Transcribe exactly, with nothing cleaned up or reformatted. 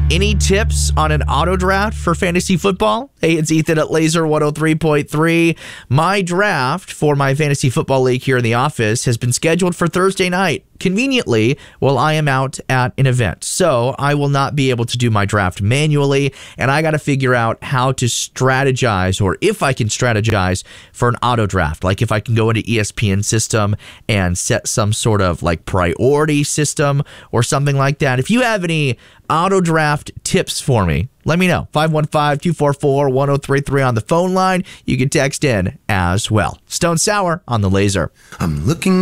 Any tips on an auto draft for fantasy football? Hey, it's Ethan at Laser one oh three point three. My draft for my fantasy football league here in the office has been scheduled for Thursday night, conveniently, while I am out at an event. So I will not be able to do my draft manually, and I got to figure out how to strategize, or if I can strategize for an auto draft. Like if I can go into E S P N system and set some sort of like priority system or something like that. If you have any auto draft tips for me, let me know. five one five, two four four, one oh three three on the phone line. You can text in as well. Stone Sour on the Laser. I'm looking